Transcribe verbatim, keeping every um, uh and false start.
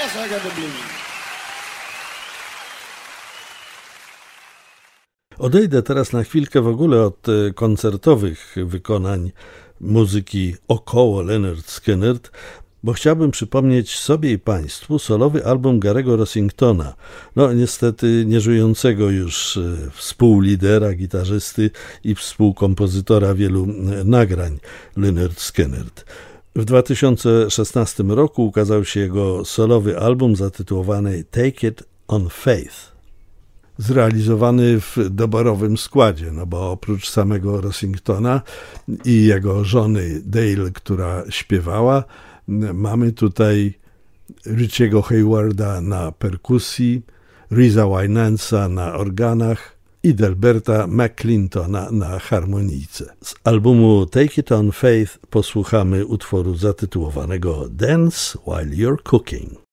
Yes, I got the blues. Odejdę teraz na chwilkę w ogóle od koncertowych wykonań muzyki około Lynyrd Skynyrd, bo chciałbym przypomnieć sobie i Państwu solowy album Gary'ego Rossingtona, no niestety nieżyjącego już współlidera, gitarzysty i współkompozytora wielu nagrań Lynyrd Skynyrd. W dwa tysiące szesnastym roku ukazał się jego solowy album zatytułowany Take It on Faith, zrealizowany w doborowym składzie, no bo oprócz samego Rossingtona i jego żony Dale, która śpiewała, mamy tutaj Richiego Haywarda na perkusji, Riza Winansa na organach i Delberta McClintona na harmonijce. Z albumu Take It on Faith posłuchamy utworu zatytułowanego Dance While You're Cooking.